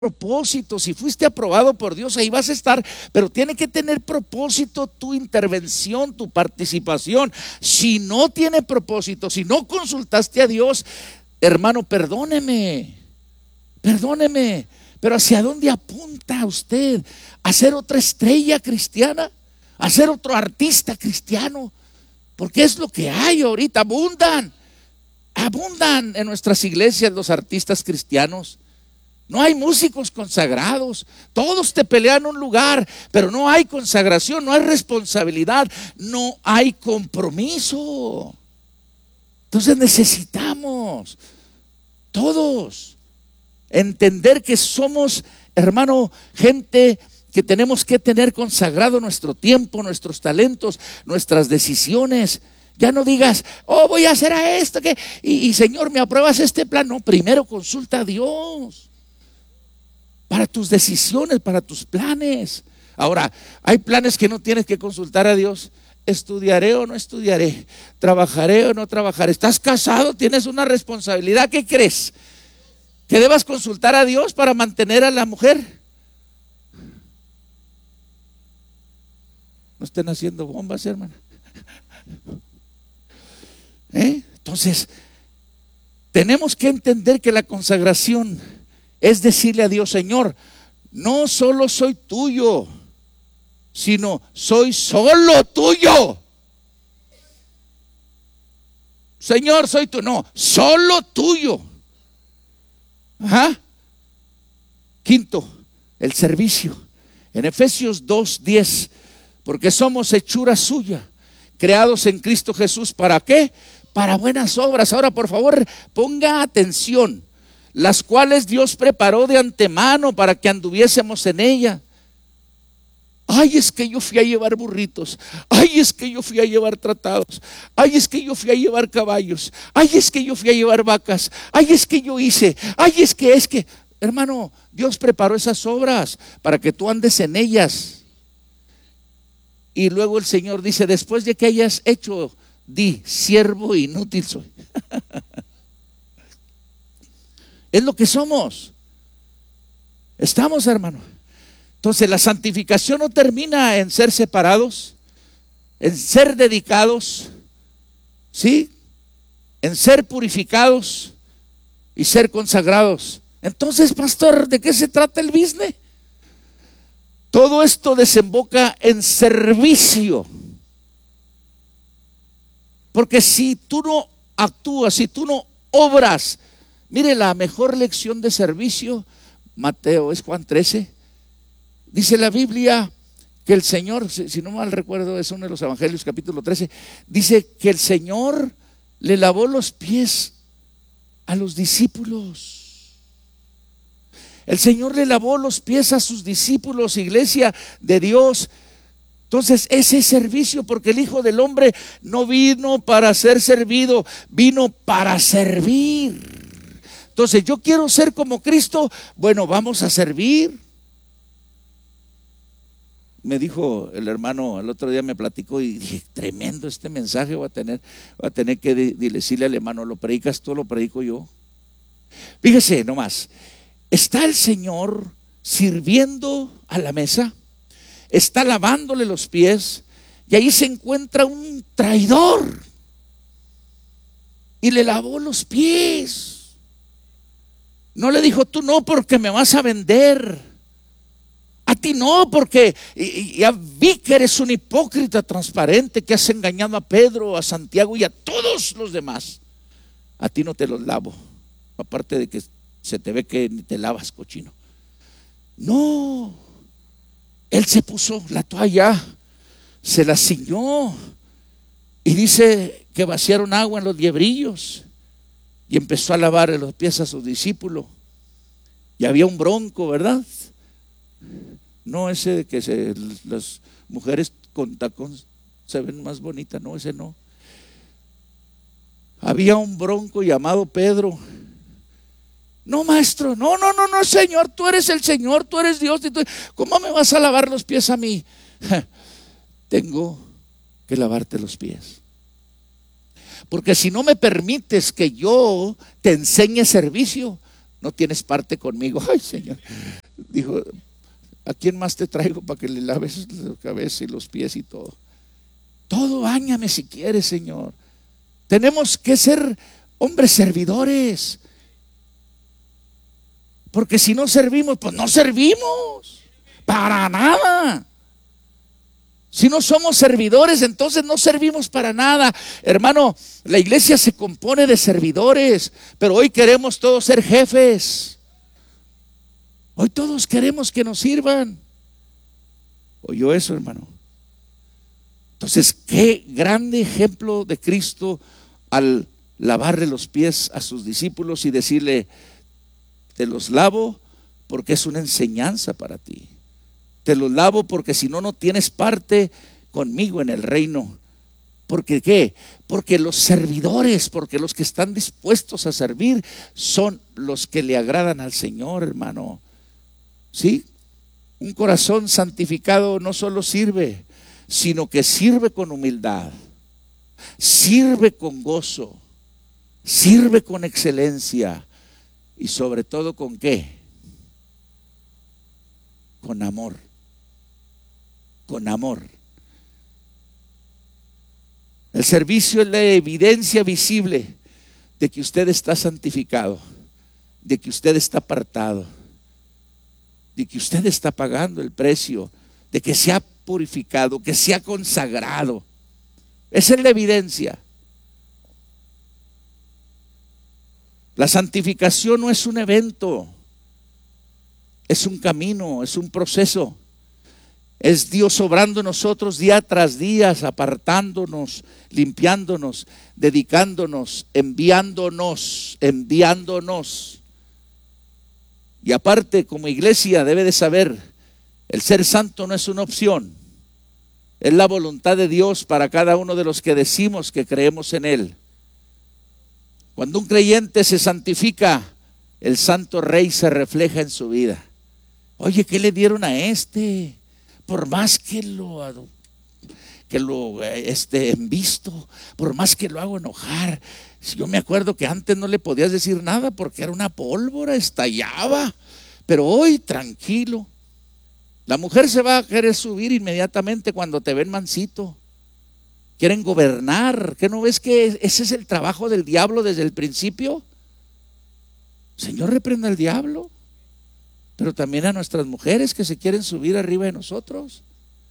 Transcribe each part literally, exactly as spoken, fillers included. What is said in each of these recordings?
propósito. Si fuiste aprobado por Dios, ahí vas a estar, pero tiene que tener propósito tu intervención, tu participación. Si no tiene propósito, si no consultaste a Dios, hermano, perdóneme, perdóneme, pero ¿hacia dónde apunta usted? ¿A ser otra estrella cristiana? ¿A ser otro artista cristiano? Porque es lo que hay ahorita, abundan, abundan en nuestras iglesias los artistas cristianos. No hay músicos consagrados, todos te pelean un lugar, pero no hay consagración, no hay responsabilidad, no hay compromiso. Entonces necesitamos todos entender que somos, hermano, gente que tenemos que tener consagrado nuestro tiempo, nuestros talentos, nuestras decisiones. Ya no digas, oh, voy a hacer a esto, que, y, y Señor, ¿me apruebas este plan? No, primero consulta a Dios para tus decisiones, para tus planes. Ahora, hay planes que no tienes que consultar a Dios. ¿Estudiaré o no estudiaré? ¿Trabajaré o no trabajaré? ¿Estás casado? ¿Tienes una responsabilidad? ¿Qué crees? ¿Que debas consultar a Dios para mantener a la mujer? No estén haciendo bombas, hermano. ¿Eh? Entonces, tenemos que entender que la consagración es decirle a Dios, Señor, no solo soy tuyo, sino soy solo tuyo. Señor, soy tú, no, solo tuyo. Ajá. Quinto, el servicio. En Efesios dos diez, porque somos hechura suya, creados en Cristo Jesús, ¿para qué? Para buenas obras. Ahora, por favor, ponga atención, las cuales Dios preparó de antemano para que anduviésemos en ella. Ay, es que yo fui a llevar burritos. Ay, es que yo fui a llevar tratados. Ay, es que yo fui a llevar caballos. Ay, es que yo fui a llevar vacas. Ay, es que yo hice. Ay, es que, es que, hermano, Dios preparó esas obras para que tú andes en ellas. Y luego el Señor dice, después de que hayas hecho, di, siervo inútil soy. Es lo que somos. Estamos, hermano. Entonces la santificación no termina en ser separados, en ser dedicados, ¿sí? En ser purificados y ser consagrados. Entonces, pastor, ¿de qué se trata el business? Todo esto desemboca en servicio. Porque si tú no actúas, si tú no obras, mire, la mejor lección de servicio, Mateo, es Juan trece. Dice la Biblia que el Señor, si, si no mal recuerdo, es uno de los evangelios, capítulo trece, dice que el Señor le lavó los pies a los discípulos. El Señor le lavó los pies a sus discípulos, iglesia de Dios. Entonces ese es servicio, porque el Hijo del Hombre no vino para ser servido, vino para servir. Entonces yo quiero ser como Cristo, bueno, vamos a servir. Me dijo el hermano, el otro día me platicó y dije, tremendo este mensaje voy a tener, voy a tener que de, de decirle al hermano, ¿lo predicas tú o lo predico yo? Fíjese nomás, está el Señor sirviendo a la mesa, está lavándole los pies y ahí se encuentra un traidor y le lavó los pies. No le dijo, tú no, porque me vas a vender. A ti no, porque ya vi que eres un hipócrita transparente, que has engañado a Pedro, a Santiago y a todos los demás. A ti no te los lavo, aparte de que se te ve que ni te lavas, cochino. No, él se puso la toalla, se la ciñó y dice que vaciaron agua en los diebrillos y empezó a lavar los pies a sus discípulos. Y había un bronco, ¿verdad? No ese de que se, las mujeres con tacón se ven más bonitas, no, ese no. Había un bronco llamado Pedro. No, maestro, no, no, no, no, Señor, tú eres el Señor, tú eres Dios. ¿Cómo me vas a lavar los pies a mí? Tengo que lavarte los pies. Porque si no me permites que yo te enseñe servicio, no tienes parte conmigo. Ay, Señor, dijo, ¿a quién más te traigo para que le laves la cabeza y los pies y todo? Todo, báñame si quieres, Señor. Tenemos que ser hombres servidores, porque si no servimos, pues no servimos para nada. Si no somos servidores, entonces no servimos para nada. Hermano, la iglesia se compone de servidores, pero hoy queremos todos ser jefes. Hoy todos queremos que nos sirvan. ¿Oyó eso, hermano? Entonces, qué grande ejemplo de Cristo al lavarle los pies a sus discípulos y decirle: te los lavo porque es una enseñanza para ti. Te los lavo porque si no, no tienes parte conmigo en el reino. ¿Porque qué? Porque los servidores, porque los que están dispuestos a servir son los que le agradan al Señor, hermano. ¿Sí? Un corazón santificado no solo sirve, sino que sirve con humildad, sirve con gozo, sirve con excelencia y sobre todo ¿con qué? Con amor. Con amor. El servicio es la evidencia visible de que usted está santificado, de que usted está apartado, de que usted está pagando el precio, de que se ha purificado, que se ha consagrado. Esa es la evidencia. La santificación no es un evento, es un camino, es un proceso. Es Dios obrando en nosotros día tras día, apartándonos, limpiándonos, dedicándonos, enviándonos, enviándonos. Y aparte, como iglesia debe de saber, el ser santo no es una opción, es la voluntad de Dios para cada uno de los que decimos que creemos en Él. Cuando un creyente se santifica, el Santo Rey se refleja en su vida. Oye, ¿qué le dieron a este? Por más que lo, que lo este, envisto, por más que lo hago enojar. Yo me acuerdo que antes no le podías decir nada porque era una pólvora, estallaba. Pero hoy tranquilo. La mujer se va a querer subir inmediatamente cuando te ven mansito. Quieren gobernar. ¿Qué no ves que ese es el trabajo del diablo desde el principio? Señor, reprenda al diablo. Pero también a nuestras mujeres que se quieren subir arriba de nosotros.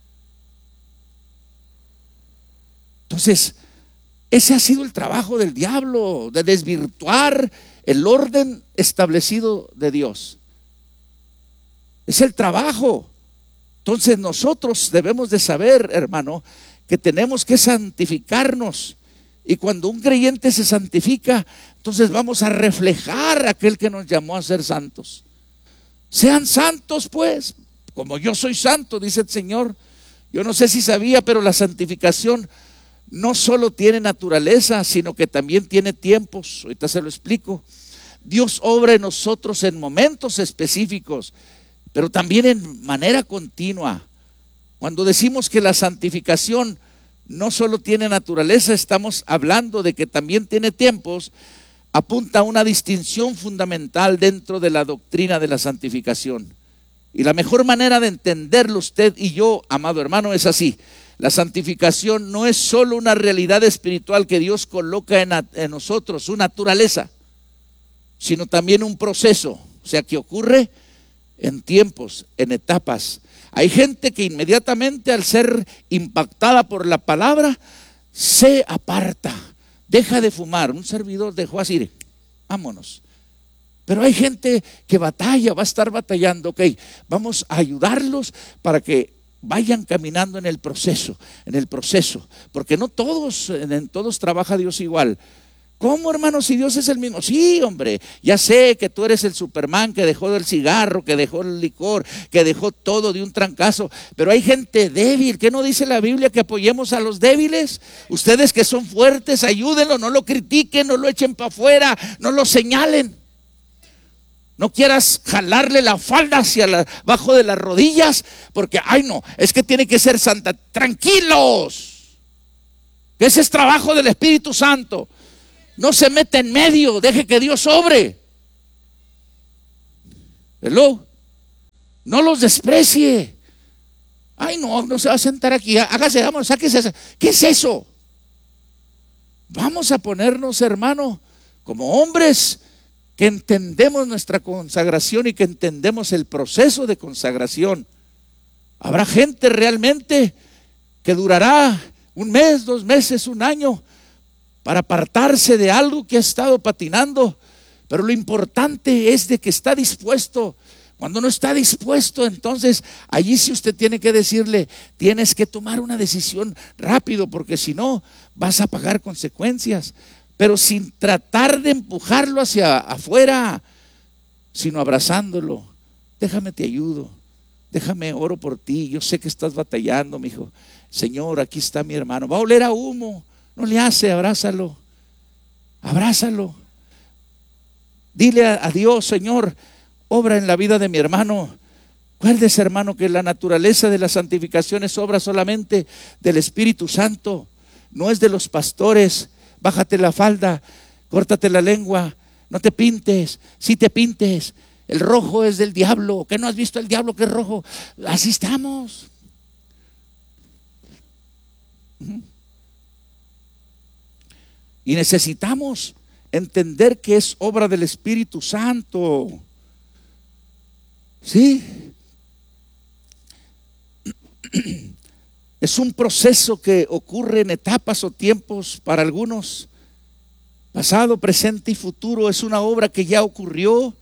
Entonces, ese ha sido el trabajo del diablo, de desvirtuar el orden establecido de Dios. Es el trabajo. Entonces nosotros debemos de saber, hermano, que tenemos que santificarnos. Y cuando un creyente se santifica, entonces vamos a reflejar a aquel que nos llamó a ser santos. Sean santos pues, como yo soy santo, dice el Señor. Yo no sé si sabía, pero la santificación no solo tiene naturaleza, sino que también tiene tiempos. Ahorita se lo explico. Dios obra en nosotros en momentos específicos, pero también en manera continua. Cuando decimos que la santificación no solo tiene naturaleza, estamos hablando de que también tiene tiempos. Apunta a una distinción fundamental dentro de la doctrina de la santificación. Y la mejor manera de entenderlo usted y yo, amado hermano, es así. La santificación no es solo una realidad espiritual que Dios coloca en, en nosotros, su naturaleza, sino también un proceso, o sea, que ocurre en tiempos, en etapas. Hay gente que inmediatamente al ser impactada por la palabra, se aparta. Deja de fumar. Un servidor dejó así, vámonos. Pero hay gente que batalla, va a estar batallando. Ok, vamos a ayudarlos para que vayan caminando en el proceso, en el proceso. Porque no todos, en todos trabaja Dios igual. ¿Cómo, hermano, si Dios es el mismo? Sí, hombre, ya sé que tú eres el Superman que dejó el cigarro, que dejó el licor, que dejó todo de un trancazo. Pero hay gente débil. ¿Qué no dice la Biblia que apoyemos a los débiles? Ustedes que son fuertes, ayúdenlo, no lo critiquen, no lo echen para afuera, no lo señalen. No quieras jalarle la falda hacia la, abajo de las rodillas, porque, ay no, es que tiene que ser santa. Tranquilos, que ese es trabajo del Espíritu Santo. No se mete en medio, deje que Dios obre. Hello. No los desprecie. Ay, no, no se va a sentar aquí. Hágase, vamos, sáquese. ¿Qué es eso? Vamos a ponernos, hermano, como hombres que entendemos nuestra consagración y que entendemos el proceso de consagración. Habrá gente realmente que durará un mes, dos meses, un año para apartarse de algo que ha estado patinando, pero lo importante es de que está dispuesto. Cuando no está dispuesto, entonces allí sí usted tiene que decirle, tienes que tomar una decisión rápido, porque si no vas a pagar consecuencias, pero sin tratar de empujarlo hacia afuera, sino abrazándolo. Déjame te ayudo, déjame oro por ti, yo sé que estás batallando, mi hijo. Señor, aquí está mi hermano, va a oler a humo, no le hace, abrázalo, abrázalo. Dile a, a Dios, Señor, obra en la vida de mi hermano. Acuérdese, hermano, que la naturaleza de la santificación es obra solamente del Espíritu Santo, no es de los pastores. Bájate la falda, córtate la lengua, no te pintes, si te pintes, el rojo es del diablo. ¿Qué no has visto el diablo que es rojo? Así estamos. Y necesitamos entender que es obra del Espíritu Santo. Sí. Es un proceso que ocurre en etapas o tiempos para algunos, pasado, presente y futuro. Es una obra que ya ocurrió,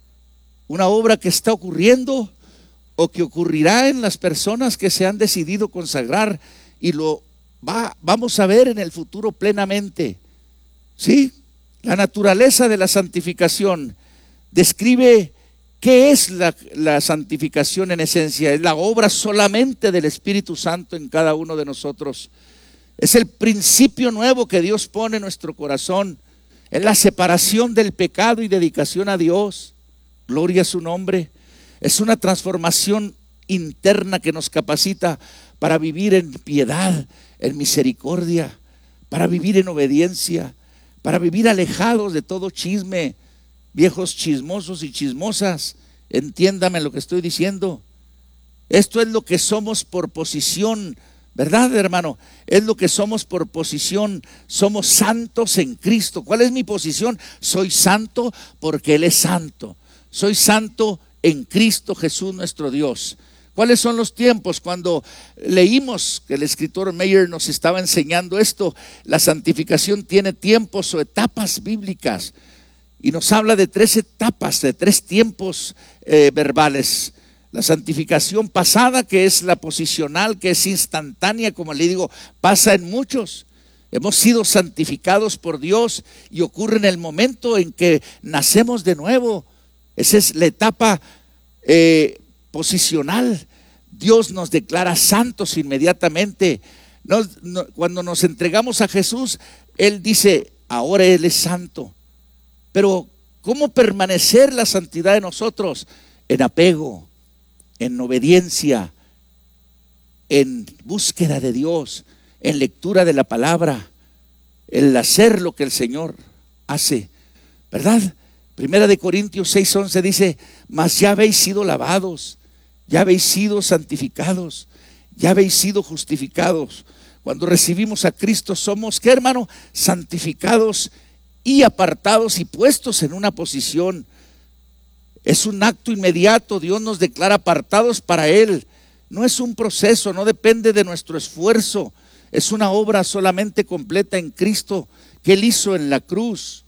una obra que está ocurriendo o que ocurrirá en las personas que se han decidido consagrar, y lo va, vamos a ver en el futuro plenamente. Sí, la naturaleza de la santificación describe ¿qué es la, la santificación en esencia? Es la obra solamente del Espíritu Santo en cada uno de nosotros. Es el principio nuevo que Dios pone en nuestro corazón. Es la separación del pecado y dedicación a Dios. Gloria a su nombre. Es una transformación interna que nos capacita para vivir en piedad, en misericordia, para vivir en obediencia, para vivir alejados de todo chisme. Viejos chismosos y chismosas, entiéndame lo que estoy diciendo. Esto es lo que somos por posición, ¿verdad, hermano? Es lo que somos por posición. Somos santos en Cristo. ¿Cuál es mi posición? Soy santo porque Él es santo. Soy santo en Cristo Jesús nuestro Dios. ¿Cuáles son los tiempos? Cuando leímos que el escritor Meyer nos estaba enseñando esto, la santificación tiene tiempos o etapas bíblicas. Y nos habla de tres etapas, de tres tiempos eh, verbales. La santificación pasada, que es la posicional, que es instantánea, como le digo, pasa en muchos. Hemos sido santificados por Dios y ocurre en el momento en que nacemos de nuevo. Esa es la etapa eh, posicional. Dios nos declara santos inmediatamente. Nos, no, cuando nos entregamos a Jesús, Él dice, ahora Él es santo. Pero ¿cómo permanecer la santidad de nosotros? En apego, en obediencia, en búsqueda de Dios, en lectura de la palabra, el hacer lo que el Señor hace, ¿verdad? Primera de Corintios seis once dice, mas ya habéis sido lavados, ya habéis sido santificados, ya habéis sido justificados. Cuando recibimos a Cristo somos, ¿qué, hermano? Santificados y apartados y puestos en una posición. Es un acto inmediato. Dios nos declara apartados para Él. No es un proceso, no depende de nuestro esfuerzo. Es una obra solamente completa en Cristo que Él hizo en la cruz.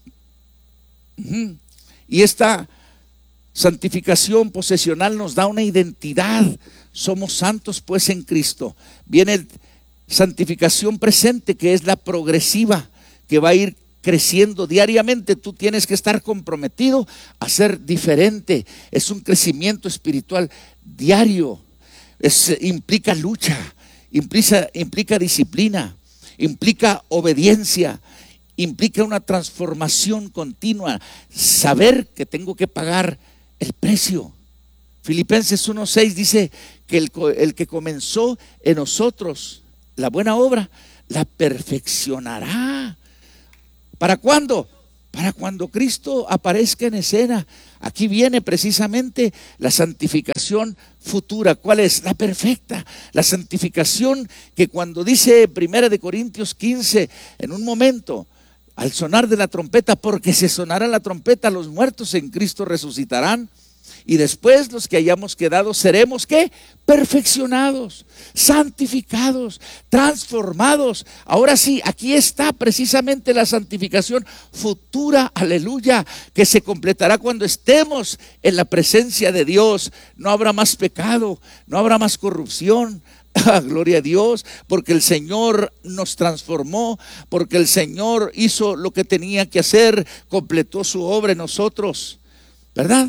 Y esta santificación posesional nos da una identidad. Somos santos pues en Cristo. Viene santificación presente, que es la progresiva, que va a ir creciendo diariamente. Tú tienes que estar comprometido a ser diferente. Es un crecimiento espiritual diario. Es, implica lucha, implica, implica disciplina, implica obediencia, implica una transformación continua. Saber que tengo que pagar el precio. Filipenses uno seis dice que el, el que comenzó en nosotros la buena obra, la perfeccionará. ¿Para cuándo? para cuando Cristo aparezca en escena. Aquí viene precisamente la santificación futura. ¿Cuál es? La perfecta. La santificación que cuando dice Primera de Corintios quince, en un momento, al sonar de la trompeta, porque se sonará la trompeta, los muertos en Cristo resucitarán. Y después los que hayamos quedado seremos ¿qué? Perfeccionados, santificados, transformados. Ahora sí, aquí está precisamente la santificación futura, aleluya, que se completará cuando estemos en la presencia de Dios. No habrá más pecado, no habrá más corrupción. Gloria a Dios, porque el Señor nos transformó, porque el Señor hizo lo que tenía que hacer, completó su obra en nosotros, ¿verdad?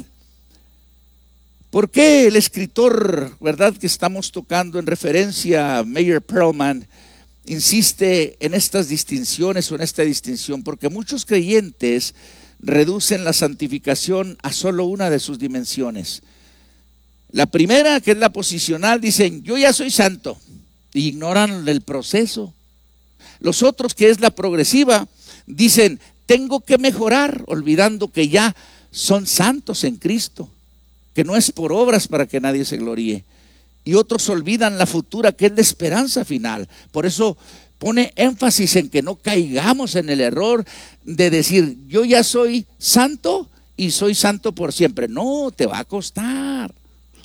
¿Por qué el escritor, verdad, que estamos tocando en referencia a Mayer Perlman, insiste en estas distinciones o en esta distinción? Porque muchos creyentes reducen la santificación a solo una de sus dimensiones. La primera, que es la posicional, dicen, yo ya soy santo, y ignoran el proceso. Los otros, que es la progresiva, dicen, tengo que mejorar, olvidando que ya son santos en Cristo, que no es por obras para que nadie se gloríe. Y otros olvidan la futura, que es la esperanza final. Por eso pone énfasis en que no caigamos en el error de decir, yo ya soy santo y soy santo por siempre. No, te va a costar.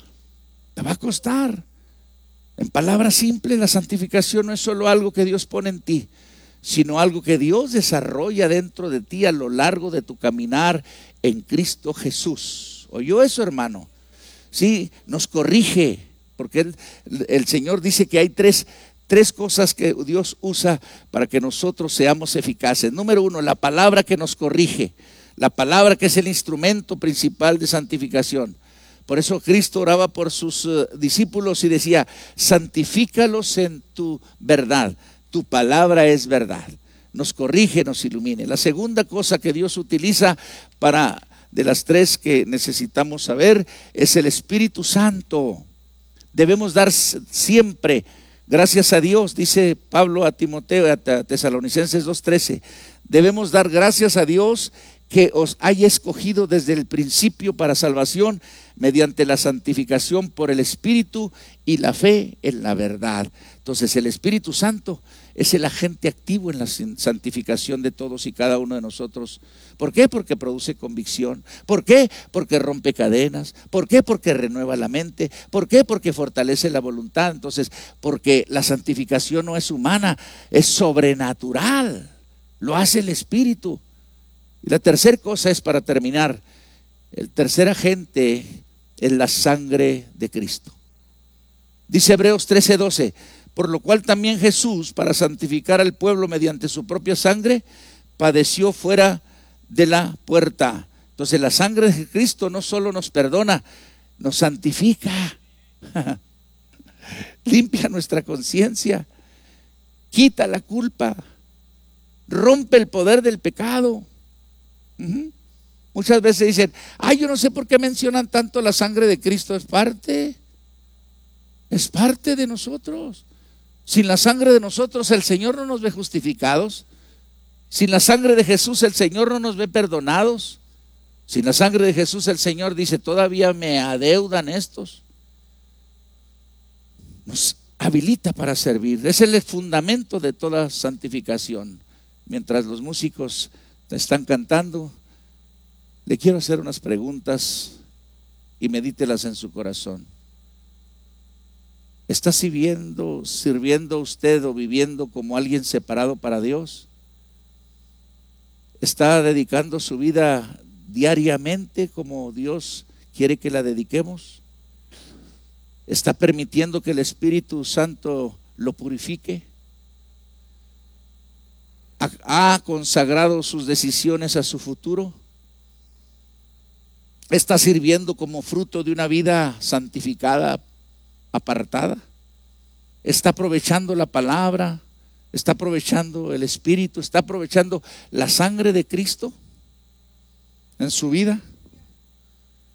Te va a costar. En palabras simples, la santificación no es solo algo que Dios pone en ti, sino algo que Dios desarrolla dentro de ti a lo largo de tu caminar en Cristo Jesús. ¿Oyó eso, hermano? Sí, nos corrige, porque el, el Señor dice que hay tres, tres cosas que Dios usa para que nosotros seamos eficaces. Número uno, la palabra que nos corrige, la palabra que es el instrumento principal de santificación. Por eso Cristo oraba por sus uh, discípulos y decía, santifícalos en tu verdad, tu palabra es verdad. Nos corrige, nos ilumine. La segunda cosa que Dios utiliza para, de las tres que necesitamos saber, es el Espíritu Santo. Debemos dar siempre gracias a Dios, dice Pablo a Timoteo, a Tesalonicenses dos trece, debemos dar gracias a Dios que os haya escogido desde el principio para salvación mediante la santificación por el Espíritu y la fe en la verdad. Entonces el Espíritu Santo es el agente activo en la santificación de todos y cada uno de nosotros. ¿Por qué? Porque produce convicción. ¿Por qué? Porque rompe cadenas. ¿Por qué? Porque renueva la mente. ¿Por qué? Porque fortalece la voluntad. Entonces, porque la santificación no es humana, es sobrenatural. Lo hace el Espíritu. Y la tercera cosa es, para terminar, el tercer agente es la sangre de Cristo. Dice Hebreos trece doce, por lo cual también Jesús, para santificar al pueblo mediante su propia sangre, padeció fuera de la puerta. Entonces la sangre de Cristo no solo nos perdona, nos santifica, limpia nuestra conciencia, quita la culpa, rompe el poder del pecado. Uh-huh. Muchas veces dicen, ay, yo no sé por qué mencionan tanto la sangre de Cristo. Es parte, es parte de nosotros. Sin la sangre de nosotros el Señor no nos ve justificados. Sin la sangre de Jesús el Señor no nos ve perdonados. Sin la sangre de Jesús el Señor dice, todavía me adeudan estos. Nos habilita para servir. Es el fundamento de toda santificación. Mientras los músicos están cantando, le quiero hacer unas preguntas y medítelas en su corazón. ¿Está sirviendo, sirviendo usted o viviendo como alguien separado para Dios? ¿Está dedicando su vida diariamente como Dios quiere que la dediquemos? ¿Está permitiendo que el Espíritu Santo lo purifique? ¿Ha consagrado sus decisiones a su futuro? ¿Está sirviendo como fruto de una vida santificada, apartada? ¿Está aprovechando la palabra? ¿Está aprovechando el Espíritu? ¿Está aprovechando la sangre de Cristo en su vida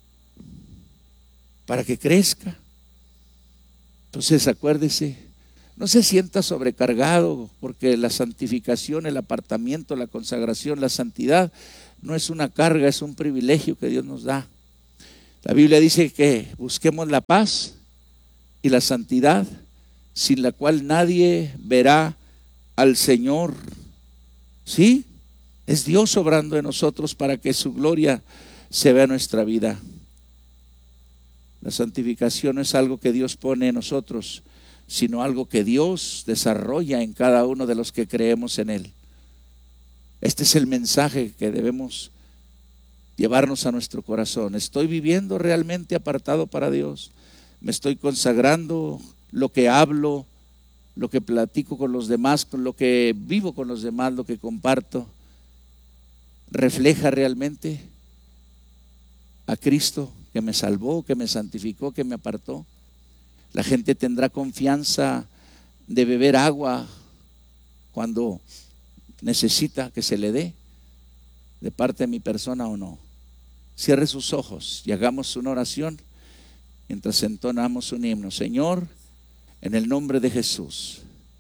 para que crezca? Entonces acuérdese, No se sienta sobrecargado, porque la santificación, el apartamiento, la consagración, la santidad no es una carga, es un privilegio que Dios nos da. La Biblia dice que busquemos la paz y la santidad, sin la cual nadie verá al Señor. ¿Sí? Es Dios obrando en nosotros para que su gloria se vea en nuestra vida. La santificación no es algo que Dios pone en nosotros, sino algo que Dios desarrolla en cada uno de los que creemos en Él. Este es el mensaje que debemos llevarnos a nuestro corazón. ¿Estoy viviendo realmente apartado para Dios? ¿Me estoy consagrando? Lo que hablo, lo que platico con los demás, con lo que vivo con los demás, lo que comparto, ¿refleja realmente a Cristo que me salvó, que me santificó, que me apartó? La gente tendrá confianza de beber agua cuando necesita que se le dé de parte de mi persona o no. Cierre sus ojos y hagamos una oración mientras entonamos un himno. Señor, en el nombre de Jesús.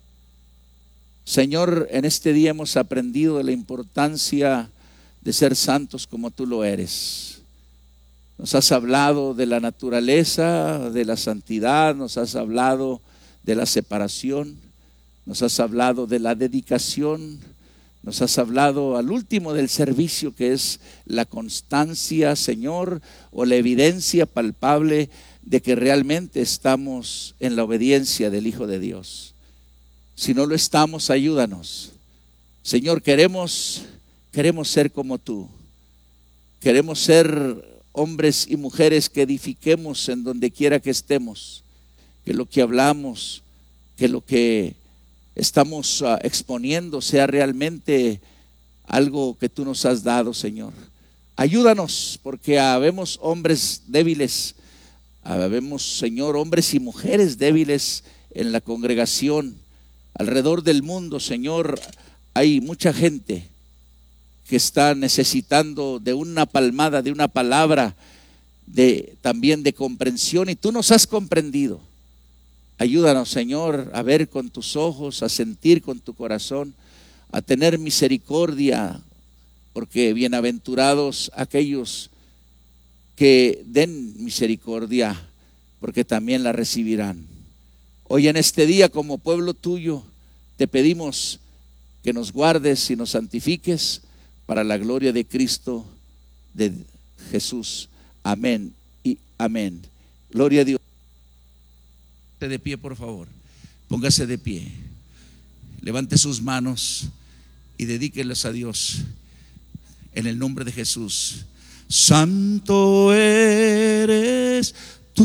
Señor, en este día hemos aprendido de la importancia de ser santos como tú lo eres. Nos has hablado de la naturaleza, de la santidad, nos has hablado de la separación, nos has hablado de la dedicación, nos has hablado al último del servicio, que es la constancia, Señor, o la evidencia palpable de que realmente estamos en la obediencia del Hijo de Dios. Si no lo estamos, ayúdanos. Señor, queremos, queremos ser como tú. Queremos ser hombres y mujeres que edifiquemos en donde quiera que estemos, que lo que hablamos, que lo que estamos uh, exponiendo sea realmente algo que tú nos has dado, Señor. Ayúdanos, porque habemos hombres débiles, habemos, Señor, hombres y mujeres débiles en la congregación. Alrededor del mundo, Señor, hay mucha gente que está necesitando de una palmada, de una palabra, de también de comprensión, y tú nos has comprendido. Ayúdanos, Señor, a ver con tus ojos, a sentir con tu corazón, a tener misericordia, porque bienaventurados aquellos que den misericordia, porque también la recibirán. Hoy en este día, como pueblo tuyo, te pedimos que nos guardes y nos santifiques para la gloria de Cristo, de Jesús. Amén y amén. Gloria a Dios. De pie, por favor. Póngase de pie. Levante sus manos y dedíquelas a Dios en el nombre de Jesús. Santo eres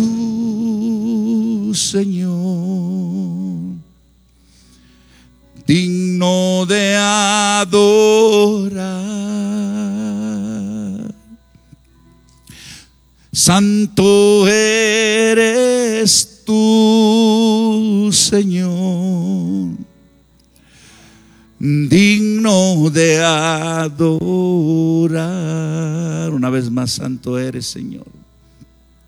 tú, Señor, digno de adorar. Santo eres tú, Señor, digno de adorar. Una vez más, santo eres, Señor.